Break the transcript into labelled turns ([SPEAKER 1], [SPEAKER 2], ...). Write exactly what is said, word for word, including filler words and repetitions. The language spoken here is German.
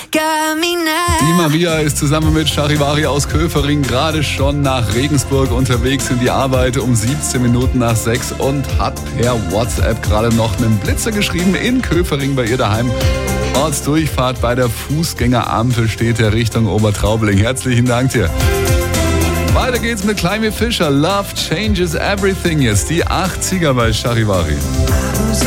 [SPEAKER 1] Die Maria ist zusammen mit Charivari aus Köfering gerade schon nach Regensburg unterwegs in die Arbeit um siebzehn Minuten nach sechs und hat per WhatsApp gerade noch einen Blitzer geschrieben in Köfering bei ihr daheim. Ortsdurchfahrt bei der Fußgängerampel steht der Richtung Obertraubling. Herzlichen Dank dir. Weiter geht's mit Climby Fisher. Love changes everything. Jetzt die achtziger bei Charivari.